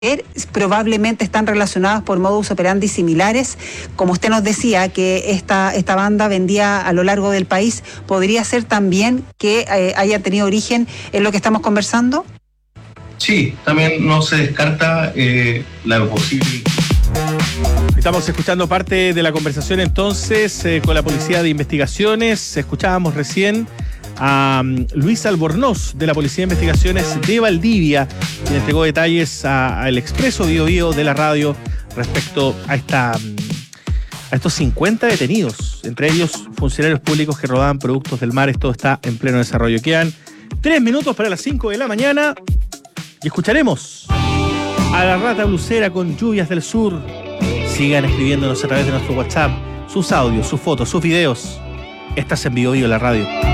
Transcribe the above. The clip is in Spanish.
probablemente están relacionados por modus operandi similares. Como usted nos decía que esta banda vendía a lo largo del país, ¿podría ser también que haya tenido origen en lo que estamos conversando? Sí, también no se descarta la posible. Estamos escuchando parte de la conversación entonces con la Policía de Investigaciones. Escuchábamos recién a Luis Albornoz de la Policía de Investigaciones de Valdivia, quien entregó detalles al Expreso Bío Bío de la radio respecto a estos 50 detenidos, entre ellos funcionarios públicos que robaban productos del mar. Esto está en pleno desarrollo. Quedan 3 minutos para las 5 de la mañana y escucharemos a la Rata Blusera con Lluvias del Sur. Sigan escribiéndonos a través de nuestro WhatsApp sus audios, sus fotos, sus videos. Estás en Bío Bío, la radio.